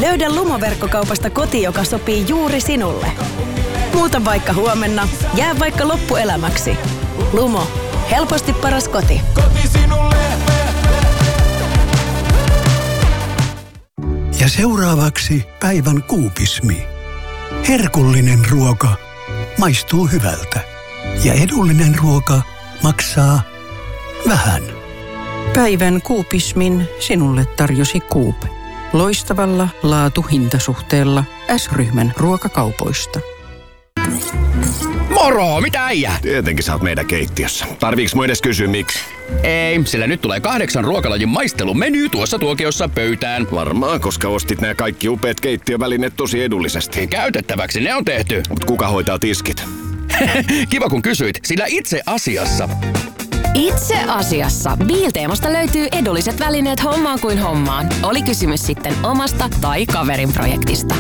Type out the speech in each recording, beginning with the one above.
Löydä Lumo-verkkokaupasta koti, joka sopii juuri sinulle. Muuta vaikka huomenna, jää vaikka loppuelämäksi. Lumo. Helposti paras koti. Koti sinulle. Ja seuraavaksi päivän kuupismi. Herkullinen ruoka maistuu hyvältä. Ja edullinen ruoka maksaa vähän. Päivän kuupismin sinulle tarjosi Coop. Loistavalla laatu-hintasuhteella S-ryhmän ruokakaupoista. Moro, mitä äijää? Tietenkin sä oot meidän keittiössä. Tarviiks mun edes kysyä miksi? Ei, sillä nyt tulee 8 ruokalajin maistelumeny tuossa tuokiossa pöytään. Varmaan, koska ostit nämä kaikki upeat keittiövälineet tosi edullisesti. Käytettäväksi ne on tehty. Mut kuka hoitaa tiskit? Kiva kun kysyit, sillä itse asiassa Biilteemosta löytyy edulliset välineet hommaan kuin hommaan. Oli kysymys sitten omasta tai kaverin projektista.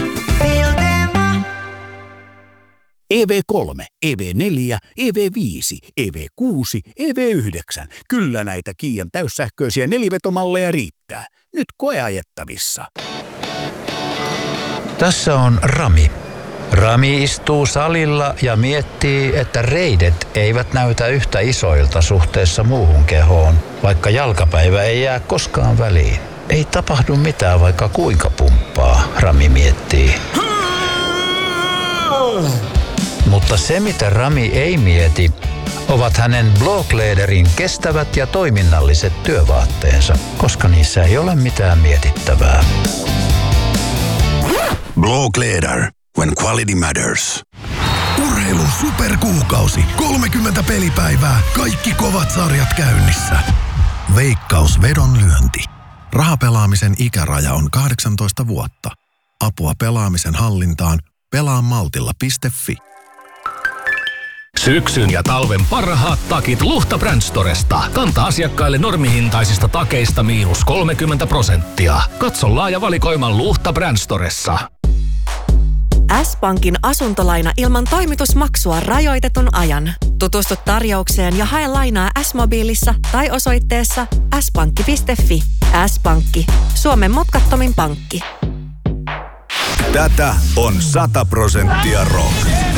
EV3, EV4, EV5, EV6, EV9. Kyllä näitä Kian täyssähköisiä nelivetomalleja riittää. Nyt koeajettavissa. Tässä on Rami. Rami istuu salilla ja miettii, että reidet eivät näytä yhtä isoilta suhteessa muuhun kehoon, vaikka jalkapäivä ei jää koskaan väliin. Ei tapahdu mitään, vaikka kuinka pumppaa, Rami miettii. Mutta se, mitä Rami ei mieti, ovat hänen Bloklederin kestävät ja toiminnalliset työvaatteensa, koska niissä ei ole mitään mietittävää. Blokleder. When quality matters. Urheilun superkuukausi. 30 pelipäivää. Kaikki kovat sarjat käynnissä. Veikkaus vedonlyönti. Rahapelaamisen ikäraja on 18 vuotta. Apua pelaamisen hallintaan. Pelaamaltilla.fi. Syksyn ja talven parhaat takit Luhta Brand Storesta. Kanta-asiakkaille normihintaisista takeista -30%. Katso laaja valikoima Luhta Brand Storessa. S-Pankin asuntolaina ilman toimitusmaksua rajoitetun ajan. Tutustu tarjoukseen ja hae lainaa S-mobiilissa tai osoitteessa s-pankki.fi. S-Pankki. Suomen mutkattomin pankki. Tätä on 100% rock.